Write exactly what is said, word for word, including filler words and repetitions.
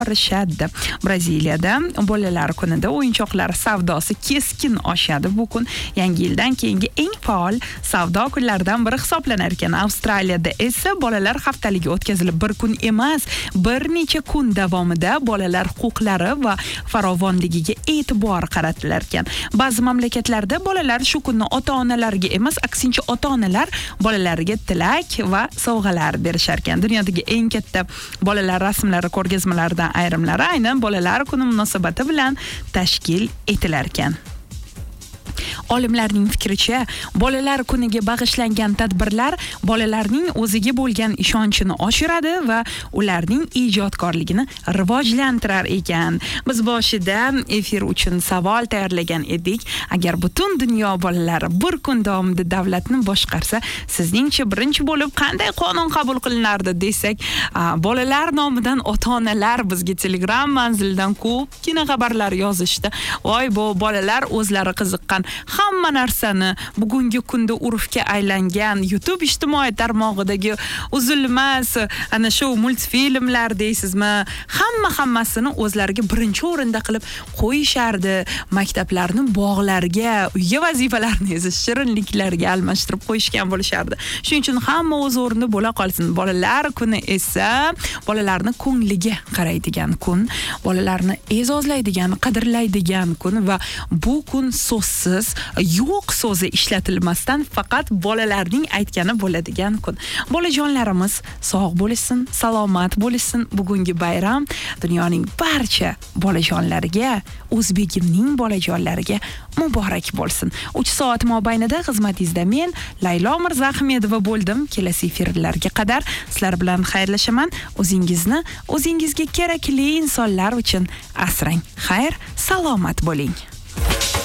Rishad Braziliyada bolalar kunida o'yinchoqlar savdosi keskin oshadi. Bu kun yangi yildan keyingi eng faol savdo kunlaridan biri hisoblanar ekan. Avstraliyada esa bolalar haftaligi o'tkazilib, bir kun emas, bir necha kun davomida bolalar huquqlari va farovonligiga e'tibor qaratilar ekan. Ba'zi mamlakatlarda bolalar shu kunni ota-onalarga emas, aksincha ota-onalar bolalariga tilak va sovg'alar berishar ekan. Dunyodagi eng katta bolalar rasmlari ko'rgazmalaridan ayrimlari aynan bolalar kuni munosabati bilan tashkil etilar ekan. Olimlarning fikricha, bolalar kuniga bag'ishlangan tadbirlar bolalarning o'ziga bo'lgan ishonchini oshiradi va ularning ijodkorligini rivojlantirar ekan. Biz boshida efir uchun savol tayyorlagan edik. Agar butun dunyo bolalari bir kun davomida davlatni boshqarsa, sizningcha birinchi bo'lib qanday qonun qabul qilinardi desak, bolalar nomidan ota-onalar bizga Telegram manzilidan ko'pgina xabarlar yozishdi. Voy, bu bolalar o'zlari qiziqqan hamma narsani bugungi kunda urfga aylangan YouTube ijtimoiy tarmog'idagi uzilmas ana shu multfilmlar deysizmi, hamma hammasini o'zlariga birinchi o'rinda qilib qo'yishardi. Maktablarni bog'larga, uyga vazifalarni esa shirinliklarga almashtirib qo'yishgan bo'lishardi. Shuning uchun hamma o'z o'rnida bo'la qolsin. Bolalar kuni esa bolalarni ko'ngliga qaraydigan kun, bolalarni e'zozlaydigan, qadrlaydigan kun va bu kun so'zsiz yo'q so'zi ishlatilmasdan faqat bolalarning aytgani bo'ladigan kun. Bolajonlarimiz sog' bo'lsin, salomat bo'lsin. Bugungi bayram dunyoning barcha bolajonlariga, o'zbegimning bolajonlariga muborak bo'lsin. uch soat mobaynida xizmatingizda men Laylo Mirzahmedova bo'ldim. Kelasi efirlarga qadar sizlar bilan xayrlashaman. O'zingizni, o'zingizga kerakli insonlar uchun asrang. Xayr, salomat bo'ling.